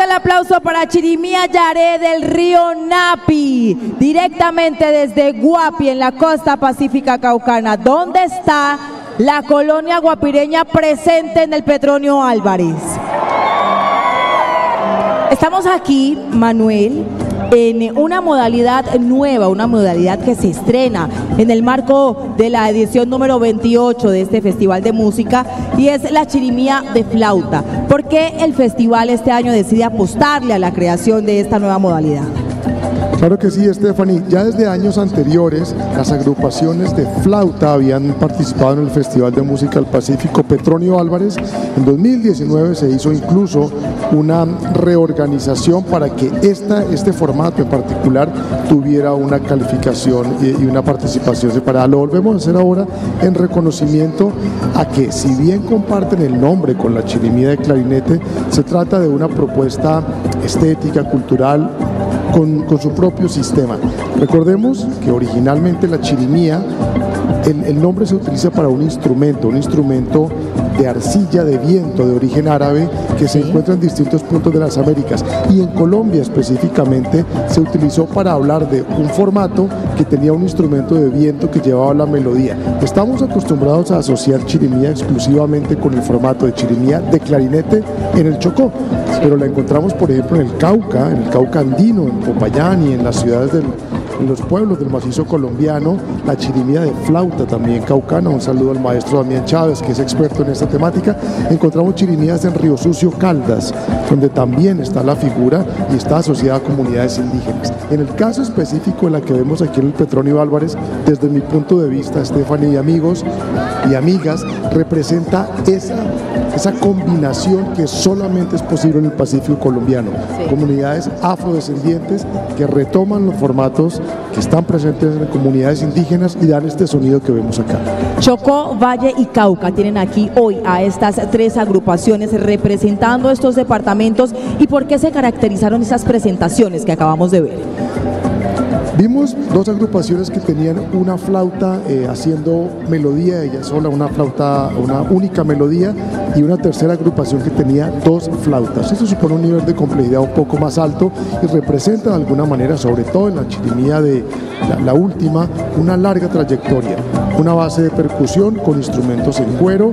el aplauso para Chirimía Yaré del río Napi, directamente desde Guapi, en la costa pacífica caucana. ¿Dónde está la colonia guapireña presente en el Petronio Álvarez? Estamos aquí, Manuel, en una modalidad nueva, una modalidad que se estrena en el marco de la edición número 28 de este Festival de Música, y es la Chirimía de Flauta. ¿Por qué el festival este año decide apostarle a la creación de esta nueva modalidad? Claro que sí, Stephanie. Ya desde años anteriores, las agrupaciones de flauta habían participado en el Festival de Música del Pacífico Petronio Álvarez. En 2019 se hizo incluso una reorganización para que este formato en particular tuviera una calificación y una participación separada. Lo volvemos a hacer ahora en reconocimiento a que, si bien comparten el nombre con la Chirimía de clarinete, se trata de una propuesta estética, cultural, con su propio sistema. Recordemos que originalmente la chirimía, el nombre se utiliza para un instrumento de arcilla de viento de origen árabe que se encuentra en distintos puntos de las Américas, y en Colombia específicamente se utilizó para hablar de un formato que tenía un instrumento de viento que llevaba la melodía. Estamos acostumbrados a asociar chirimía exclusivamente con el formato de chirimía de clarinete en el Chocó, pero la encontramos, por ejemplo, en el Cauca andino, en Popayán y en las ciudades en los pueblos del macizo colombiano, la chirimía de flauta también caucana. Un saludo al maestro Damián Chávez, que es experto en esta temática. Encontramos chirimías en Río Sucio, Caldas, donde también está la figura y está asociada a comunidades indígenas. En el caso específico de la que vemos aquí en el Petronio Álvarez, desde mi punto de vista, Stephanie y amigos y amigas, representa esa combinación que solamente es posible en el Pacífico colombiano. Sí. Comunidades afrodescendientes que retoman los formatos que están presentes en comunidades indígenas y dan este sonido que vemos acá. Chocó, Valle y Cauca tienen aquí hoy a estas tres agrupaciones representando estos departamentos. ¿Y por qué se caracterizaron esas presentaciones que acabamos de ver? Vimos dos agrupaciones que tenían una flauta haciendo melodía ella sola, una única melodía, y una tercera agrupación que tenía dos flautas. Eso supone un nivel de complejidad un poco más alto y representa de alguna manera, sobre todo en la chirimía de la última, una larga trayectoria, una base de percusión con instrumentos en cuero,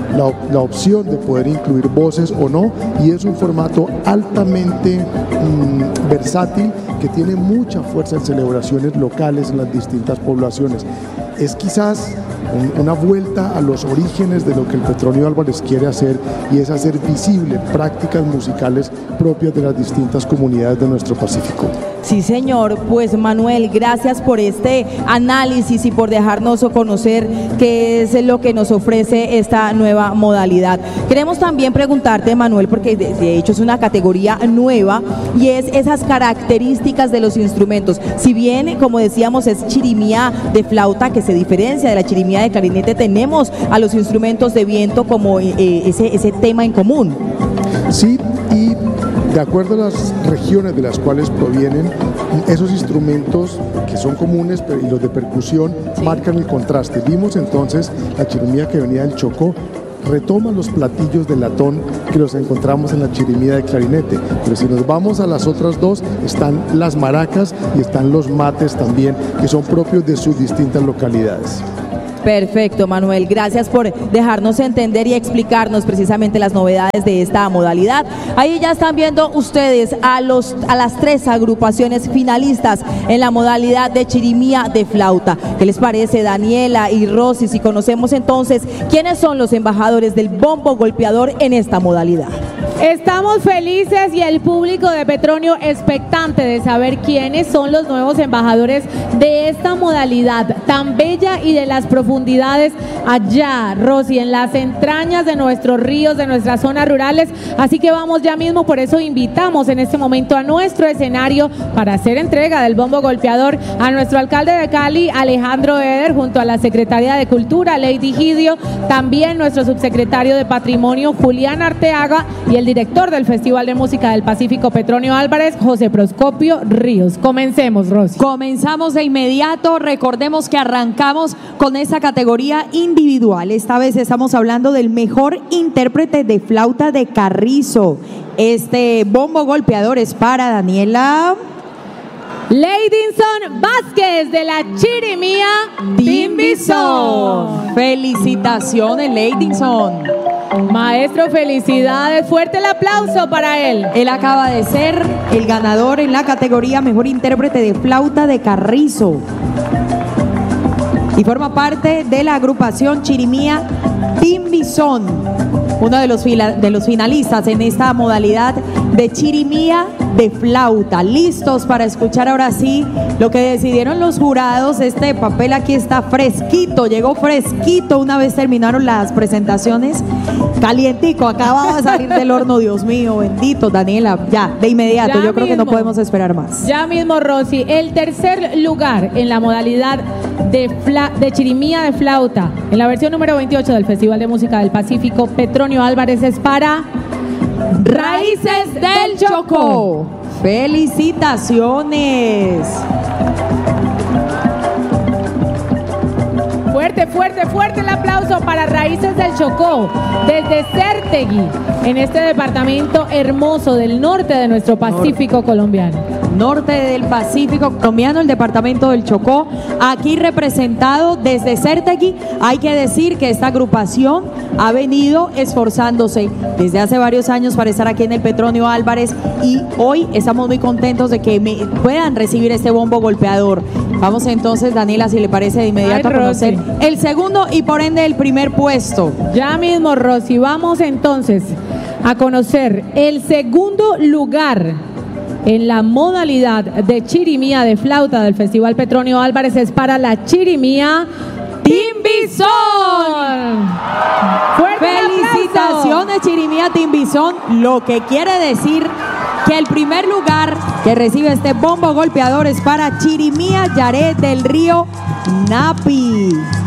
la opción de poder incluir voces o no, y es un formato altamente versátil que tiene mucha fuerza en celebraciones locales en las distintas poblaciones. Es quizás una vuelta a los orígenes de lo que el Petronio Álvarez quiere hacer, y es hacer visible prácticas musicales propias de las distintas comunidades de nuestro Pacífico. Sí, señor. Pues, Manuel, gracias por este análisis y por dejarnos conocer qué es lo que nos ofrece esta nueva modalidad. Queremos también preguntarte, Manuel, porque de hecho es una categoría nueva, y es esas características de los instrumentos. Si bien, como decíamos, es chirimía de flauta, que se diferencia de la chirimía de clarinete, tenemos a los instrumentos de viento como ese tema en común. Sí, y de acuerdo a las regiones de las cuales provienen, esos instrumentos que son comunes y los de percusión marcan el contraste. Vimos entonces la chirimía que venía del Chocó, retoma los platillos de latón que los encontramos en la chirimía de clarinete, pero si nos vamos a las otras dos, están las maracas y están los mates también, que son propios de sus distintas localidades. Perfecto, Manuel, gracias por dejarnos entender y explicarnos precisamente las novedades de esta modalidad. Ahí ya están viendo ustedes a las tres agrupaciones finalistas en la modalidad de chirimía de flauta. ¿Qué les parece, Daniela y Rosy, si conocemos entonces quiénes son los embajadores del bombo golpeador en esta modalidad? Estamos felices y el público de Petronio expectante de saber quiénes son los nuevos embajadores de esta modalidad tan bella y de las profundidades allá, Rosy, en las entrañas de nuestros ríos, de nuestras zonas rurales. Así que vamos ya mismo, por eso invitamos en este momento a nuestro escenario para hacer entrega del bombo golpeador a nuestro alcalde de Cali, Alejandro Eder, junto a la secretaria de Cultura, Lady Gidio, también nuestro subsecretario de Patrimonio, Julián Arteaga, y el director del Festival de Música del Pacífico, Petronio Álvarez, José Proscopio Ríos. Comencemos, Rosy. Comenzamos de inmediato. Recordemos que arrancamos con esa categoría individual. Esta vez estamos hablando del mejor intérprete de flauta de carrizo. Este bombo golpeador es para Daniela Leidinson Vázquez de la Chirimía Timbizón. Felicitaciones, Leidinson. Maestro, felicidades. Fuerte el aplauso para él. Él acaba de ser el ganador en la categoría mejor intérprete de flauta de carrizo. Y forma parte de la agrupación Chirimía Timbizón, uno de los finalistas en esta modalidad de chirimía de flauta. Listos para escuchar ahora sí lo que decidieron los jurados. Este papel aquí está fresquito, llegó fresquito una vez terminaron las presentaciones. Calientico, acababa de salir del horno, Dios mío, bendito, Daniela, ya, de inmediato, yo creo que no podemos esperar más. Ya mismo, Rosy, el tercer lugar en la modalidad de chirimía de flauta, en la versión número 28 del Festival de Música del Pacífico, Petronio Álvarez, es para Raíces del Chocó. ¡Felicitaciones! Fuerte, fuerte, fuerte el aplauso para Raíces del Chocó, desde Cértegui, en este departamento hermoso del norte de nuestro Pacífico colombiano. Norte del Pacífico colombiano, el departamento del Chocó, aquí representado desde Cértegui. Hay que decir que esta agrupación ha venido esforzándose desde hace varios años para estar aquí en el Petronio Álvarez y hoy estamos muy contentos de que puedan recibir este bombo golpeador. Vamos entonces, Daniela, si le parece, de inmediato a conocer el segundo y por ende el primer puesto. Ya mismo, Rosy, vamos entonces a conocer el segundo lugar en la modalidad de chirimía de flauta del Festival Petronio Álvarez. Es para la Chirimía Timbizón. Felicitaciones, Chirimía Timbizón, lo que quiere decir que el primer lugar que recibe este bombo golpeador es para Chirimía Yaret del Río Napi.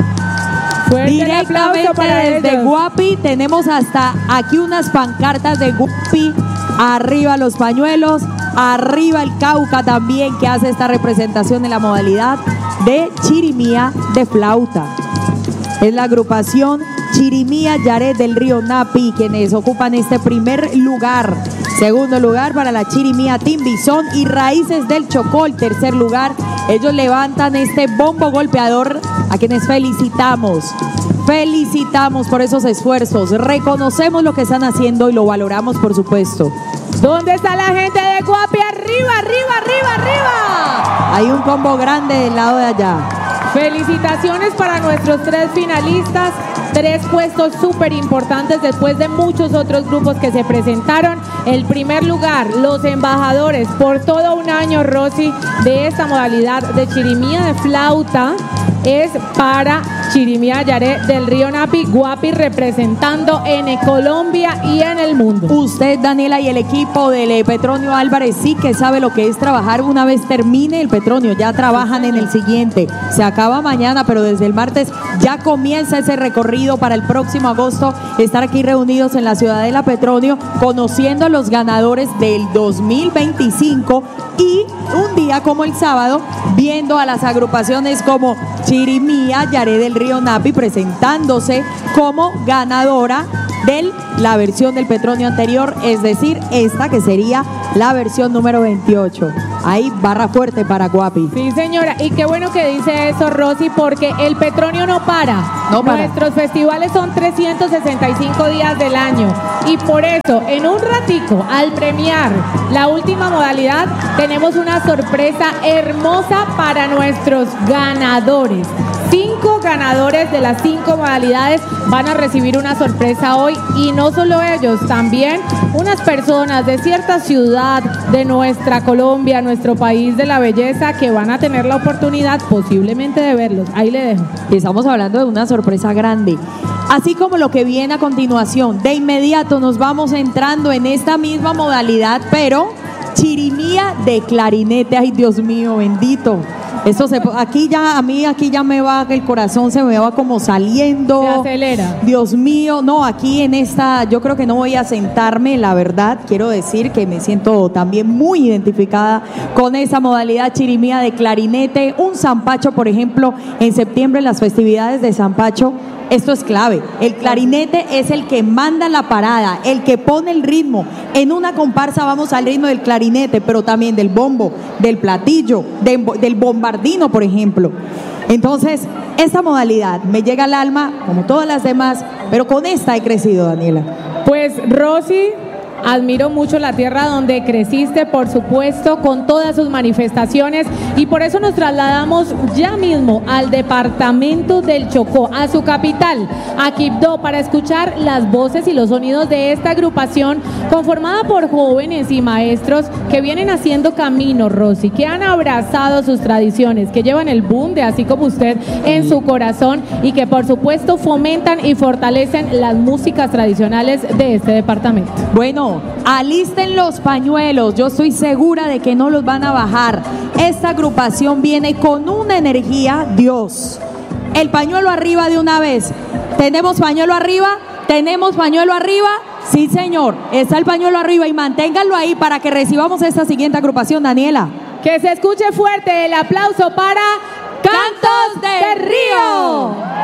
Directamente desde Guapi tenemos hasta aquí unas pancartas de Guapi, arriba los pañuelos, arriba el Cauca también, que hace esta representación en la modalidad de chirimía de flauta. Es la agrupación Chirimía Yaret del Río Napi quienes ocupan este primer lugar. Segundo lugar para la Chirimía Timbizón y Raíces del Chocó, el tercer lugar. Ellos levantan este bombo golpeador a quienes felicitamos. Felicitamos por esos esfuerzos, reconocemos lo que están haciendo y lo valoramos, por supuesto. ¿Dónde está la gente de Guapi? ¡Arriba, arriba, arriba, arriba! Hay un combo grande del lado de allá. Felicitaciones para nuestros tres finalistas, 3 puestos súper importantes después de muchos otros grupos que se presentaron. El primer lugar, los embajadores por todo un año, Rosy, de esta modalidad de chirimía de flauta es para Chirimía Yaret del Río Napi, Guapi, representando en Colombia y en el mundo. Usted, Daniela, y el equipo del Petronio Álvarez sí que sabe lo que es trabajar. Una vez termine el Petronio, ya trabajan en el siguiente. Se acaba mañana, pero desde el martes ya comienza ese recorrido para el próximo agosto. Estar aquí reunidos en la Ciudadela Petronio, conociendo a los ganadores del 2025 y un día como el sábado, viendo a las agrupaciones como Chirimía Yaret del Río Napi presentándose como ganadora de la versión del Petronio anterior, es decir, esta que sería la versión número 28. Ahí barra fuerte para Guapi. Sí, señora, y qué bueno que dice eso, Rosy, porque el Petronio no para. Nuestros festivales son 365 días del año y por eso, en un ratico, al premiar la última modalidad, tenemos una sorpresa hermosa para nuestros ganadores. 5 ganadores de las 5 modalidades van a recibir una sorpresa hoy y no solo ellos, también unas personas de cierta ciudad de nuestra Colombia, nuestro país de la belleza, que van a tener la oportunidad posiblemente de verlos. Ahí le dejo. Y estamos hablando de una sorpresa grande. Así como lo que viene a continuación, de inmediato nos vamos entrando en esta misma modalidad, pero chirimía de clarinete. Ay, Dios mío, bendito. Aquí ya me va, el corazón se me va como saliendo. Se acelera. Dios mío, no, aquí en esta, yo creo que no voy a sentarme, la verdad, quiero decir que me siento también muy identificada con esa modalidad chirimía de clarinete, un zampacho, por ejemplo, en septiembre, las festividades de zampacho. Esto es clave. El clarinete es el que manda la parada, el que pone el ritmo. En una comparsa vamos al ritmo del clarinete, pero también del bombo, del platillo, del bombardino, por ejemplo. Entonces, esta modalidad me llega al alma, como todas las demás, pero con esta he crecido, Daniela. Pues, Rosy, admiro mucho la tierra donde creciste, por supuesto, con todas sus manifestaciones, y por eso nos trasladamos ya mismo al departamento del Chocó, a su capital, a Quibdó, para escuchar las voces y los sonidos de esta agrupación conformada por jóvenes y maestros que vienen haciendo camino, Rosy, que han abrazado sus tradiciones, que llevan el bunde, así como usted, en su corazón, y que por supuesto fomentan y fortalecen las músicas tradicionales de este departamento. Bueno, alisten los pañuelos, yo estoy segura de que no los van a bajar. Esta agrupación viene con una energía, Dios. El pañuelo arriba de una vez. ¿Tenemos pañuelo arriba? ¿Tenemos pañuelo arriba? Sí, señor, está el pañuelo arriba, y manténganlo ahí para que recibamos esta siguiente agrupación, Daniela. Que se escuche fuerte el aplauso para Cantos de Río.